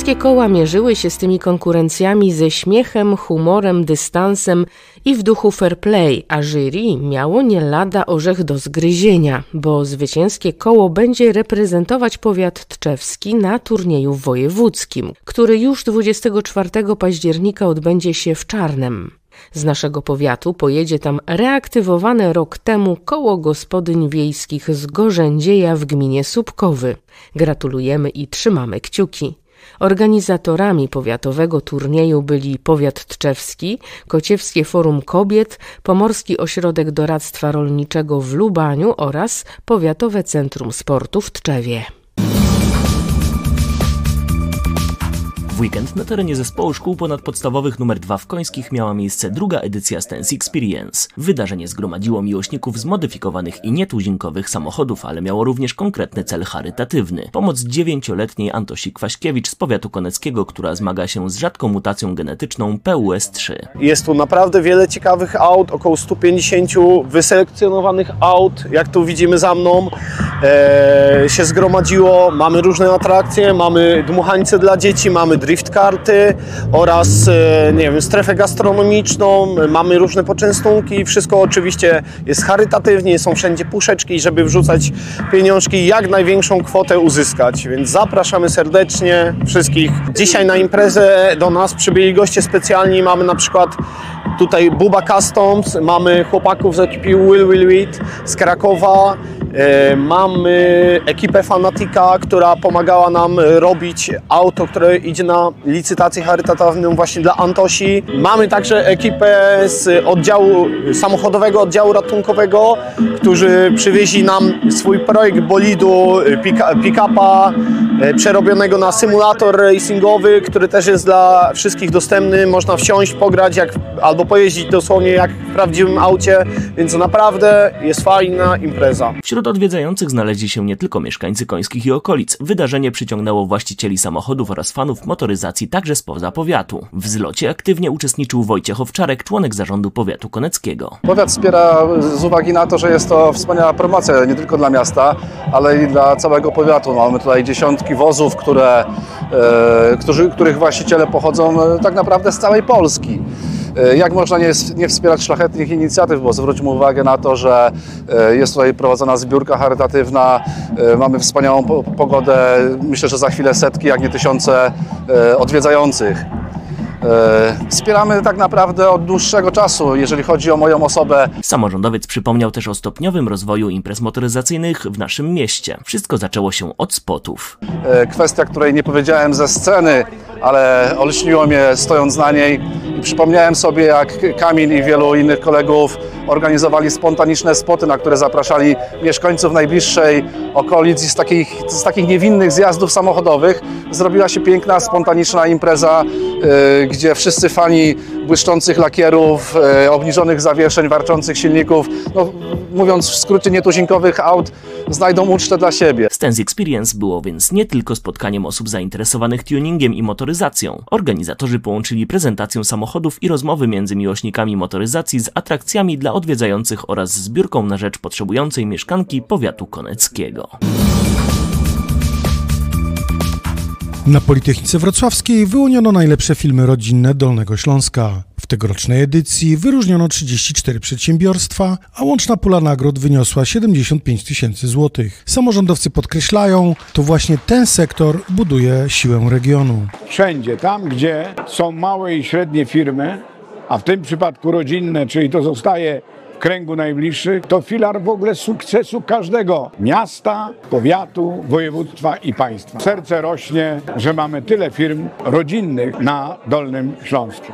Wszystkie koła mierzyły się z tymi konkurencjami ze śmiechem, humorem, dystansem i w duchu fair play, a jury miało nie lada orzech do zgryzienia, bo zwycięskie koło będzie reprezentować powiat tczewski na turnieju wojewódzkim, który już 24 października odbędzie się w Czarnem. Z naszego powiatu pojedzie tam reaktywowane rok temu koło gospodyń wiejskich z Gorzędzieja w gminie Słupkowy. Gratulujemy i trzymamy kciuki. Organizatorami powiatowego turnieju byli Powiat Tczewski, Kociewskie Forum Kobiet, Pomorski Ośrodek Doradztwa Rolniczego w Lubaniu oraz Powiatowe Centrum Sportu w Tczewie. W weekend na terenie zespołu szkół ponadpodstawowych nr 2 w Końskich miała miejsce druga edycja Stance Experience. Wydarzenie zgromadziło miłośników zmodyfikowanych i nietuzinkowych samochodów, ale miało również konkretny cel charytatywny. Pomoc 9-letniej Antosi Kwaśkiewicz z powiatu koneckiego, która zmaga się z rzadką mutacją genetyczną PUS3. Jest tu naprawdę wiele ciekawych aut, około 150 wyselekcjonowanych aut, jak tu widzimy za mną, się zgromadziło. Mamy różne atrakcje, mamy dmuchańce dla dzieci, mamy drift karty oraz strefę gastronomiczną, mamy różne poczęstunki, wszystko oczywiście jest charytatywnie, są wszędzie puszeczki, żeby wrzucać pieniążki i jak największą kwotę uzyskać, więc zapraszamy serdecznie wszystkich. Dzisiaj na imprezę do nas przybyli goście specjalni, mamy na przykład tutaj Buba Customs, mamy chłopaków z ekipy Will z Krakowa, mamy ekipę Fanatica, która pomagała nam robić auto, które idzie na licytację charytatywną właśnie dla Antosi. Mamy także ekipę z samochodowego oddziału ratunkowego, którzy przywieźli nam swój projekt bolidu, pick-upa przerobionego na symulator racingowy, który też jest dla wszystkich dostępny. Można wsiąść, pograć albo pojeździć dosłownie jak w prawdziwym aucie, więc naprawdę jest fajna impreza. Wśród odwiedzających znaleźli się nie tylko mieszkańcy Końskich i okolic. Wydarzenie przyciągnęło właścicieli samochodów oraz fanów motoryzacji także spoza powiatu. W zlocie aktywnie uczestniczył Wojciech Owczarek, członek zarządu powiatu koneckiego. Powiat wspiera z uwagi na to, że jest to wspaniała promocja nie tylko dla miasta, ale i dla całego powiatu. Mamy tutaj dziesiątki wozów, których właściciele pochodzą tak naprawdę z całej Polski. Jak można nie wspierać szlachetnych inicjatyw, bo zwróćmy uwagę na to, że jest tutaj prowadzona zbiórka charytatywna, mamy wspaniałą pogodę, myślę, że za chwilę setki, jak nie tysiące odwiedzających. Wspieramy tak naprawdę od dłuższego czasu, jeżeli chodzi o moją osobę. Samorządowiec przypomniał też o stopniowym rozwoju imprez motoryzacyjnych w naszym mieście. Wszystko zaczęło się od spotów. Kwestia, której nie powiedziałem ze sceny, ale olśniło mnie stojąc na niej i przypomniałem sobie, jak Kamil i wielu innych kolegów organizowali spontaniczne spoty, na które zapraszali mieszkańców najbliższej okolic i z takich niewinnych zjazdów samochodowych zrobiła się piękna, spontaniczna impreza, gdzie wszyscy fani błyszczących lakierów, obniżonych zawieszeń, warczących silników, mówiąc w skrócie nietuzinkowych aut, znajdą ucztę dla siebie. Stance Experience było więc nie tylko spotkaniem osób zainteresowanych tuningiem i motoryzacją. Organizatorzy połączyli prezentację samochodów i rozmowy między miłośnikami motoryzacji z atrakcjami dla odwiedzających oraz zbiórką na rzecz potrzebującej mieszkanki powiatu koneckiego. Na Politechnice Wrocławskiej wyłoniono najlepsze filmy rodzinne Dolnego Śląska. W tegorocznej edycji wyróżniono 34 przedsiębiorstwa, a łączna pula nagród wyniosła 75 000 złotych. Samorządowcy podkreślają, to właśnie ten sektor buduje siłę regionu. Wszędzie, tam gdzie są małe i średnie firmy, a w tym przypadku rodzinne, czyli to zostaje w kręgu najbliższych, to filar w ogóle sukcesu każdego miasta, powiatu, województwa i państwa. Serce rośnie, że mamy tyle firm rodzinnych na Dolnym Śląsku.